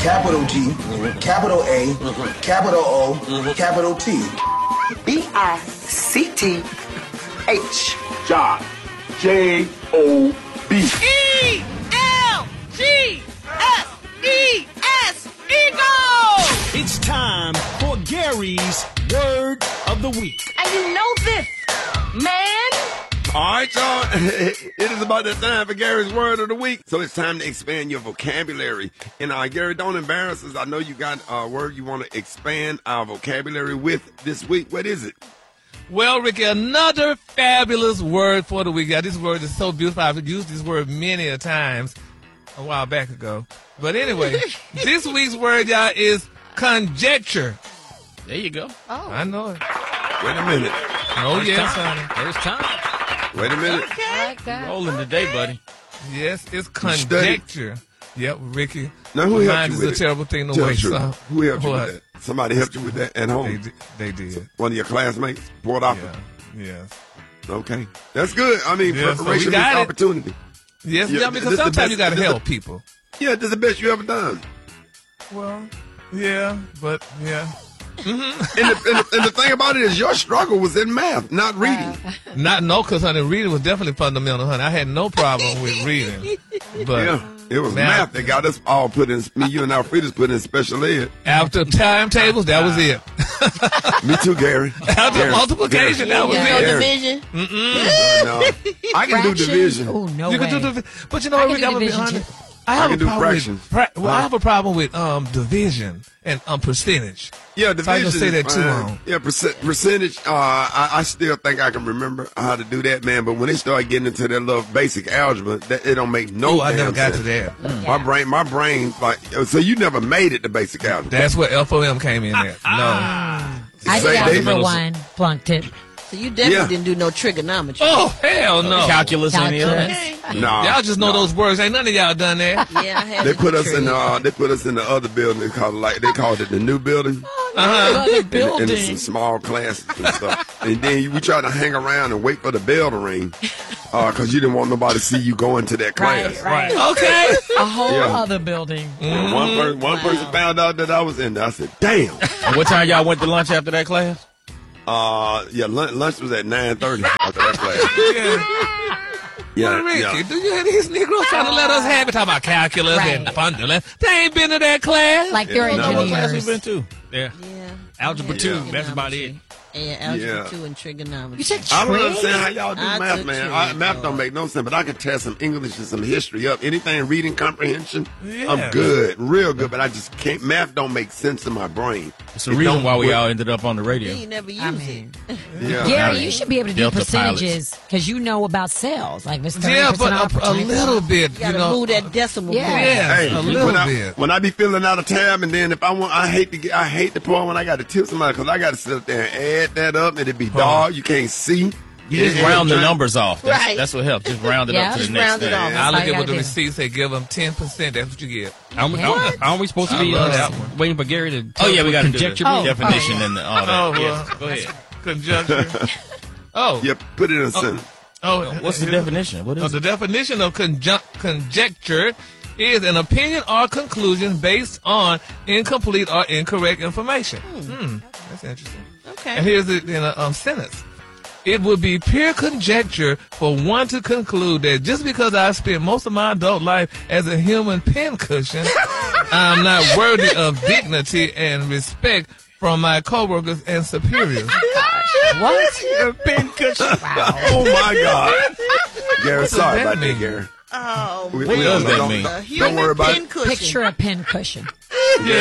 capital G, capital A, capital O, capital T. BICTH. Job. J-O-B. E-L-G-S-E-S. Eagle! It's time for Gary's Word of the Week. And you know this, man. All right, y'all. It is about that time for Gary's Word of the Week. So it's time to expand your vocabulary. And Gary, don't embarrass us. I know you got a word you want to expand our vocabulary with this week. What is it? Well, Ricky, another fabulous word for the week. Yeah, this word is so beautiful. I've used this word many a times a while back ago. But anyway, this week's word, y'all, is conjecture. There you go. Oh. I know it. Wait a minute. Oh, yes, honey. There's time. Wait a minute. Okay. I like that. Rolling today, buddy. Yes, it's conjecture. Yep, Ricky. Now, who helped Mind you is with a it? terrible thing to Tell the waste. truth. So. Who helped you What? with that? Somebody helped you with that at home? They did. One of your classmates? Poured off? Yeah. Yes. Okay. That's good. I mean, Yeah, so we preparation got means it. opportunity. Yes, Yeah, yeah, because this the sometimes best- you got to this help the- people. Yeah, this is the best you ever done. Well, yeah, but yeah. And the thing about it is your struggle was in math, not reading. Because honey, reading was definitely fundamental, honey. I had no problem with reading, but Yeah, it was math that got us all put in, me, you, and Alfreda's put in special ed. after timetables, that was it. Me too, Gary. After Gary, multiplication, that was You it. know Gary. division? No, I can do Fraction? division. Oh, no You way. can do but you know I what, can Rick, do I'm gonna be division, honest. too. I have can a do problem fractions. I have a problem with division and percentage. Yeah, So I division. can say that is too fine. long. Yeah, percentage. I still think I can remember how to do that, man. But when they start getting into that little basic algebra, that it don't make no. I never damn got to sense. that. My brain, like, so you never made it to basic algebra. That's where FOM came in at. No. I Say did they- algebra 1, flunked it. So you definitely Yeah. didn't do no trigonometry. Oh, hell no. Calculus in here. Calculus. No, Y'all just know those words. Ain't none of y'all done that. Yeah, I had They to put do us in. trivia. They put us in the other building. They called it the new building. And it's some small classes and stuff. And then we try to hang around and wait for the bell to ring, because you didn't want nobody to see you go into that class. Right. Okay. A whole Yeah. other building. And one person found out that I was in there. I said, "Damn." And what time y'all went to lunch after that class? Yeah, lunch was at 9:30 after that class. Yeah. Yeah, Ricky, yeah. do you hear these Negroes trying to let us have it? Talking about calculus and Right. fundamental. They ain't been to that class. Like they're Yeah, no. What class we engineers. been to? Yeah. Yeah. Algebra Yeah. 2. That's about it. And algebra Yeah. 2 and trigonometry. You said I don't trig? understand how y'all do I math, took man. trig, Math don't though. make no sense, but I can test some English and some history up. Anything reading comprehension, Yeah. I'm good, real good, but I just can't. Math don't make sense in my brain. It's the reason don't why we work. all ended up on the radio. You never use I mean, it. Yeah. Gary, you should be able to do Delta percentages because you know about sales. Like, Mr. Yeah, but a little bit, You you gotta know. move that decimal Yeah. point. Yeah, Hey, a little when bit. when I be filling out a tab, and then if I hate the part when I got to tip somebody because I got to sit up there and add that up, and it be dark. You can't see. You just round the numbers off. That's, Right. that's what helps. Just round it Yeah. up to Just the next round it thing. off. I That's all look you at what the gotta do. receipts say. Give them 10%. That's what you get. Aren't we supposed to I be love that one. waiting for Gary to Oh, yeah, we got to do conjecture the Oh, definition and all that. Oh, Yes, go ahead. Conjunction. Oh. Yep, put it in a sentence. Oh, What's the definition? What is The it? definition of conjecture is an opinion or conclusion based on incomplete or incorrect information. That's interesting. Okay. And here's it in a sentence. It would be pure conjecture for one to conclude that just because I spent most of my adult life as a human pincushion, I'm not worthy of dignity and respect from my coworkers and superiors. What? Oh my God, Gary, sorry that about mean? that, Gary. Oh, We- What we does don't- that don't- mean? a Don't human worry about it. pincushion. Picture a pin cushion.